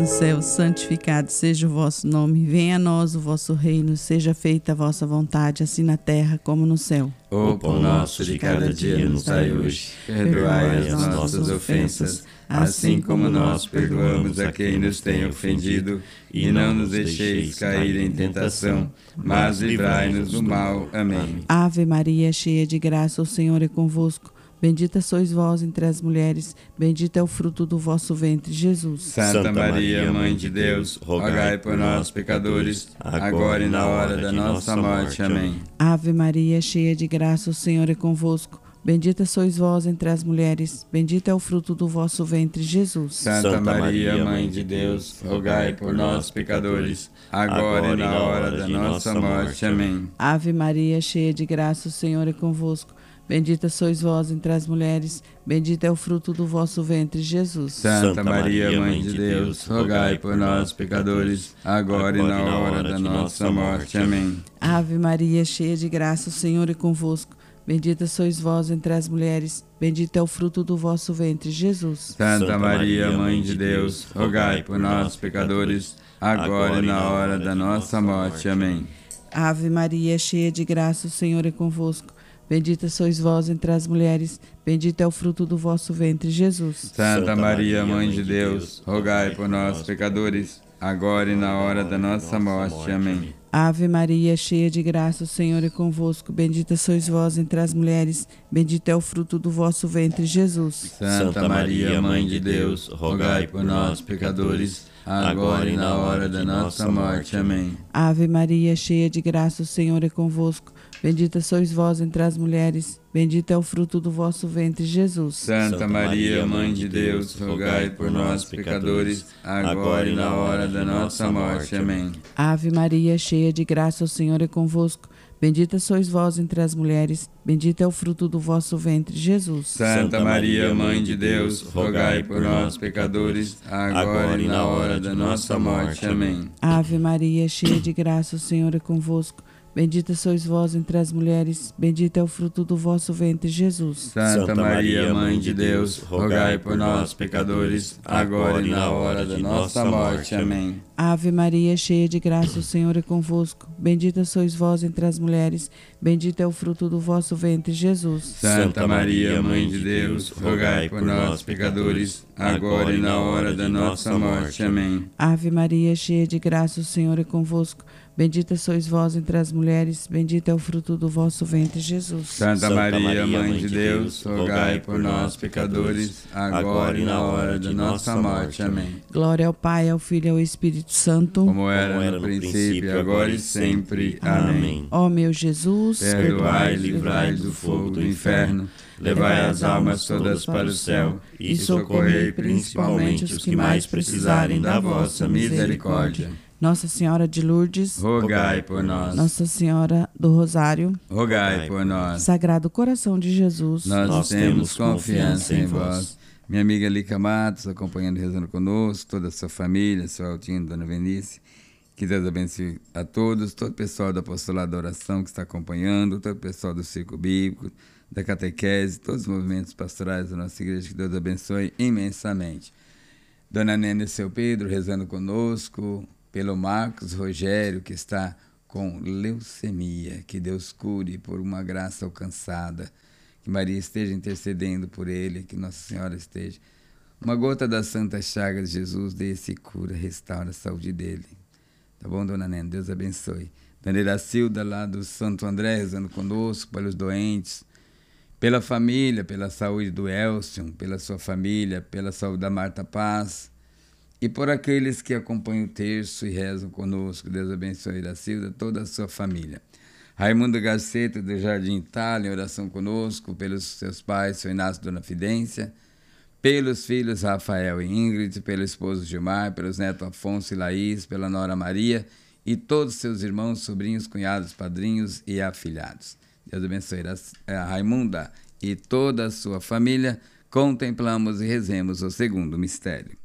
No céu, santificado seja o vosso nome, venha a nós o vosso reino, seja feita a vossa vontade, assim na terra como no céu. O pão nosso de cada dia nos dai hoje, perdoai as nossas ofensas, assim como nós perdoamos a quem nos tem ofendido, e não nos deixeis cair em tentação, mas livrai-nos do mal. Amém. Ave Maria, cheia de graça, o Senhor é convosco. Bendita sois vós entre as mulheres, bendito é o fruto do vosso ventre, Jesus. Santa Maria, Mãe de Deus, rogai por nós, pecadores, agora e na hora da nossa morte. Amém. Ave Maria, cheia de graça, o Senhor é convosco. Bendita sois vós entre as mulheres, bendito é o fruto do vosso ventre, Jesus. Santa Maria, Mãe de Deus, rogai por nós, pecadores, agora e na hora da nossa morte. Amém. Ave Maria, cheia de graça, o Senhor é convosco. Bendita sois vós entre as mulheres, bendito é o fruto do vosso ventre, Jesus. Santa Maria, Mãe de Deus, rogai por nós, pecadores, agora e na hora da nossa morte. Amém. Ave Maria, cheia de graça, o Senhor é convosco. Bendita sois vós entre as mulheres, bendito é o fruto do vosso ventre, Jesus. Santa Maria, Mãe de Deus, rogai por nós, pecadores, agora e na hora da nossa morte. Amém. Ave Maria, cheia de graça, o Senhor é convosco. Bendita sois vós entre as mulheres, bendito é o fruto do vosso ventre, Jesus. Santa Maria, Mãe de Deus, rogai por nós, pecadores, agora e na hora da nossa morte. Amém. Ave Maria, cheia de graça, o Senhor é convosco. Bendita sois vós entre as mulheres, bendito é o fruto do vosso ventre, Jesus. Santa Maria, Mãe de Deus, rogai por nós, pecadores, agora e na hora da nossa morte. Amém. Ave Maria, cheia de graça, o Senhor é convosco. Bendita sois vós entre as mulheres, bendito é o fruto do vosso ventre, Jesus. Santa Maria, Mãe de Deus, rogai por nós, pecadores, agora e na hora da nossa morte. Amém. Ave Maria, cheia de graça, o Senhor é convosco. Bendita sois vós entre as mulheres, bendito é o fruto do vosso ventre, Jesus. Santa Maria, Mãe de Deus, rogai por nós, pecadores, agora e na hora da nossa morte. Amém. Ave Maria, cheia de graça, o Senhor é convosco. Bendita sois vós entre as mulheres, bendito é o fruto do vosso ventre, Jesus. Santa Maria, Mãe de Deus, rogai por nós, pecadores, agora e na hora da nossa morte. Amém. Ave Maria, cheia de graça, o Senhor é convosco. Bendita sois vós entre as mulheres, bendito é o fruto do vosso ventre, Jesus. Santa Maria, Mãe de Deus, rogai por nós, pecadores, agora e na hora da nossa morte. Amém. Ave Maria, cheia de graça, o Senhor é convosco. Bendita sois vós entre as mulheres, bendito é o fruto do vosso ventre, Jesus. Santa Maria, Mãe de Deus, rogai por nós, pecadores, agora e na hora de nossa morte. Amém. Glória ao Pai, ao Filho e ao Espírito Santo, como era no princípio, agora e sempre. Amém. Ó meu Jesus, perdoai e livrai do fogo do inferno, levai as almas todas para o céu e socorrei principalmente os que mais precisarem da vossa misericórdia. Nossa Senhora de Lourdes, rogai por nós. Nossa Senhora do Rosário, rogai por nós. Sagrado Coração de Jesus, nós temos confiança em vós. Minha amiga Lica Matos, acompanhando e rezando conosco, toda a sua família, seu Altino, Dona Venice. Que Deus abençoe a todos, todo o pessoal do Apostolado da Oração que está acompanhando, todo o pessoal do Círculo Bíblico, da Catequese, todos os movimentos pastorais da nossa igreja, que Deus abençoe imensamente. Dona Nena e seu Pedro rezando conosco, pelo Marcos Rogério, que está com leucemia, que Deus cure por uma graça alcançada, que Maria esteja intercedendo por ele, que Nossa Senhora esteja. Uma gota das santas chagas de Jesus, dê-se cura, restaura a saúde dele. Tá bom, Dona Nena? Deus abençoe. Dona Iracilda, lá do Santo André, rezando conosco, pelos doentes, pela família, pela saúde do Elcio, pela sua família, pela saúde da Marta Paz, e por aqueles que acompanham o terço e rezam conosco. Deus abençoe Iracilda, toda a sua família. Raimundo Garceta, do Jardim Itália, em oração conosco, pelos seus pais, seu Inácio e Dona Fidência, pelos filhos Rafael e Ingrid, pelo esposo Gilmar, pelos netos Afonso e Laís, pela nora Maria e todos seus irmãos, sobrinhos, cunhados, padrinhos e afilhados. Deus abençoe a Raimunda e toda a sua família. Contemplamos e rezemos o segundo mistério.